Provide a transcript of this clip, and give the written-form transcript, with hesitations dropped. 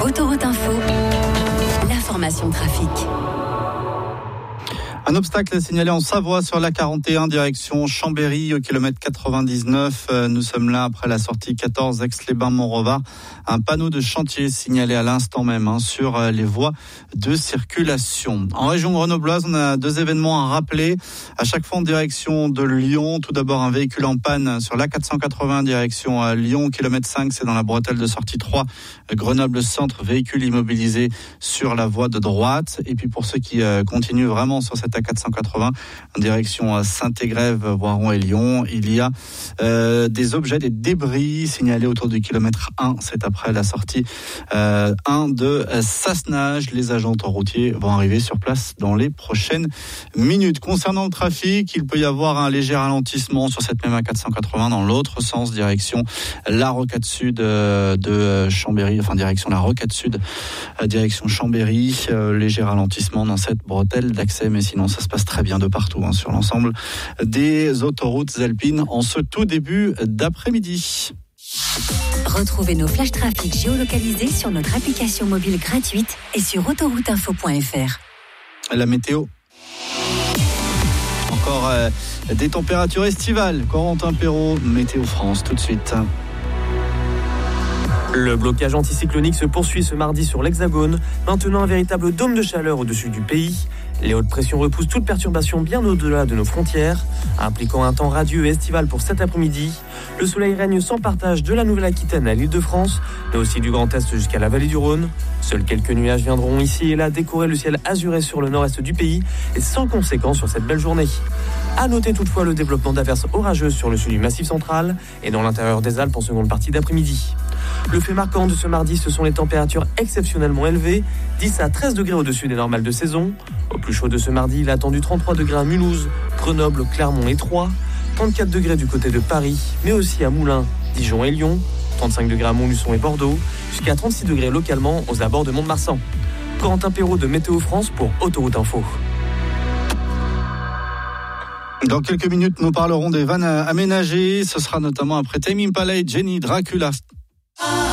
Autoroute Info, l'information trafic. Un obstacle signalé en Savoie sur la 41 direction Chambéry au kilomètre 99. Nous sommes là après la sortie 14 Aix-les-Bains-Montrevard. Un panneau de chantier signalé à l'instant même sur les voies de circulation. En région grenobloise, on a 2 événements à rappeler. À chaque fois en direction de Lyon. Tout d'abord un véhicule en panne sur la 480 direction Lyon, kilomètre 5. C'est dans la bretelle de sortie 3. Grenoble Centre, véhicule immobilisé sur la voie de droite. Et puis pour ceux qui continuent vraiment sur cette A480 en direction Saint-Égrève, Voiron et Lyon, il y a des objets, des débris signalés autour du kilomètre 1. C'est après la sortie 1 de Sassenage. Les agents autoroutiers vont arriver sur place dans les prochaines minutes. Concernant le trafic, il peut y avoir un léger ralentissement sur cette même A480 dans l'autre sens, direction la Rocade Sud de Chambéry, enfin direction la Rocade Sud, direction Chambéry. Léger ralentissement dans cette bretelle d'accès, mais sinon ça se passe très bien de partout sur l'ensemble des autoroutes alpines en ce tout début d'après-midi. Retrouvez nos flashs trafic géolocalisés sur notre application mobile gratuite et sur autorouteinfo.fr. La météo. Encore des températures estivales. Corentin Perrault, Météo France, tout de suite. Le blocage anticyclonique se poursuit ce mardi sur l'Hexagone, maintenant un véritable dôme de chaleur au-dessus du pays. Les hautes pressions repoussent toute perturbation bien au-delà de nos frontières, impliquant un temps radieux et estival pour cet après-midi. Le soleil règne sans partage de la Nouvelle-Aquitaine à l'Île-de-France, mais aussi du Grand Est jusqu'à la vallée du Rhône. Seuls quelques nuages viendront ici et là décorer le ciel azuré sur le nord-est du pays et sans conséquence sur cette belle journée. À noter toutefois le développement d'averses orageuses sur le sud du Massif central et dans l'intérieur des Alpes en seconde partie d'après-midi. Le fait marquant de ce mardi, ce sont les températures exceptionnellement élevées, 10 à 13 degrés au-dessus des normales de saison. Au plus chaud de ce mardi, il a attendu 33 degrés à Mulhouse, Grenoble, Clermont et Troyes, 34 degrés du côté de Paris, mais aussi à Moulins, Dijon et Lyon, 35 degrés à Montluçon et Bordeaux, jusqu'à 36 degrés localement aux abords de Mont-de-Marsan. Corentin Perrault de Météo France pour Autoroute Info. Dans quelques minutes, nous parlerons des vannes aménagées. Ce sera notamment après Tame Impala et Jenny Dracula.